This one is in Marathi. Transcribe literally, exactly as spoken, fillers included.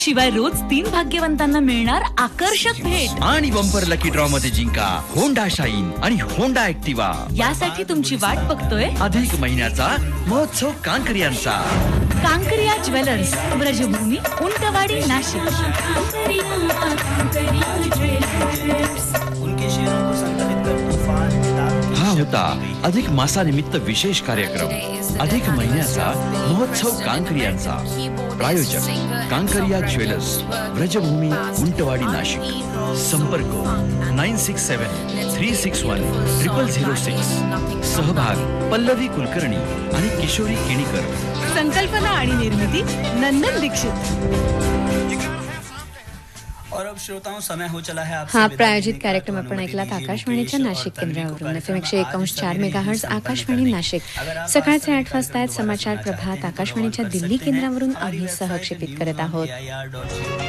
शिवाय रोज तीन भाग्यवंतांना मिळणार आकर्षक भेट आणि बंपर लकी ड्रॉ मध्ये जिंका होंडा शाईन आणि होंडा ऍक्टिवा. यासाठी तुमची वाट बघतोय अधिक महिन्याचा महोत्सव कांकरियांचा. कांकरिया ज्वेलर्स, ब्रजभूमी, उंटवाडी, नाशिक. हा होता अधिक मासानिमित्त विशेष कार्यक्रम. अधिक महिन्याचा महोत्सव कांकरियांचा. प्रायोजक कांकरिया ज्वेलर्स, ब्रजभूमी, उंटवाडी, नाशिक. संपर्क नाईन सिक्स सेवन three six one triple zero six. सहभाग पल्लवी कुलकर्णी आणि किशोरी केणीकर. संकल्पना आणि निर्मिती नंदन दीक्षित. और अब श्रोताओं, समय हो चला है हा प्रायोजित कार्यक्रम आपण ऐकलात आकाशवाणीच्या नाशिक केंद्रावरून. एफ एम एकशे एकांश चार मेगाहर्ट्झ आकाशवाणी नाशिक. सकाळचे आठ वाजता आहेत समाचार प्रभात आकाशवाणीच्या दिल्ली केंद्रावरून आम्ही सहक्षेपित करत आहोत.